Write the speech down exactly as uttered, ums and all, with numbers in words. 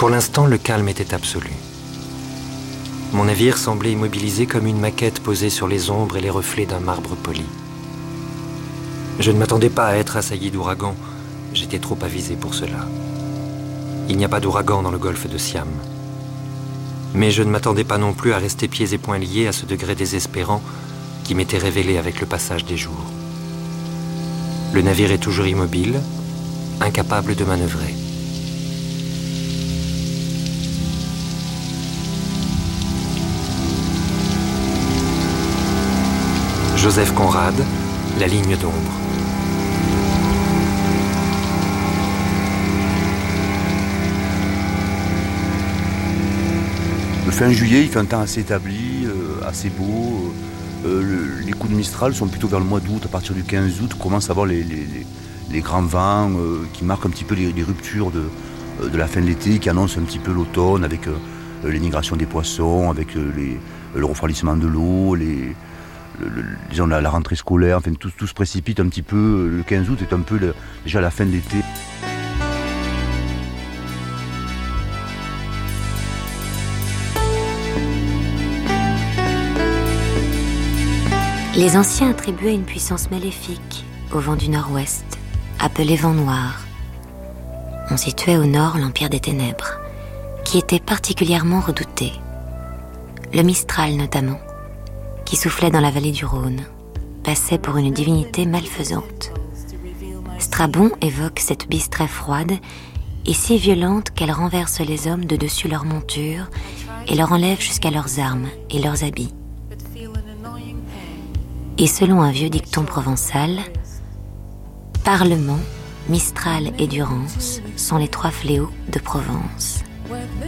Pour l'instant, le calme était absolu. Mon navire semblait immobilisé comme une maquette posée sur les ombres et les reflets d'un marbre poli. Je ne m'attendais pas à être assailli d'ouragans. J'étais trop avisé pour cela. Il n'y a pas d'ouragan dans le golfe de Siam. Mais je ne m'attendais pas non plus à rester pieds et poings liés à ce degré désespérant qui m'était révélé avec le passage des jours. Le navire est toujours immobile, incapable de manœuvrer. Joseph Conrad, La ligne d'ombre. Le fin juillet, il fait un temps assez établi, euh, assez beau. Euh, le, les coups de Mistral sont plutôt vers le mois d'août. À partir du quinze août, on commence à voir les, les, les, les grands vents euh, qui marquent un petit peu les, les ruptures de, euh, de la fin de l'été, qui annoncent un petit peu l'automne avec euh, l'émigration des poissons, avec euh, les, le refroidissement de l'eau, les, le, le, disons, la, la rentrée scolaire. Enfin, tout, tout se précipite un petit peu. Le quinze août est un peu le, déjà la fin de l'été. Les anciens attribuaient une puissance maléfique au vent du nord-ouest, appelé vent noir. On situait au nord l'Empire des Ténèbres, qui était particulièrement redouté. Le Mistral notamment, qui soufflait dans la vallée du Rhône, passait pour une divinité malfaisante. Strabon évoque cette bise très froide et si violente qu'elle renverse les hommes de dessus leur monture et leur enlève jusqu'à leurs armes et leurs habits. Et selon un vieux dicton provençal, Parlement, Mistral et Durance sont les trois fléaux de Provence.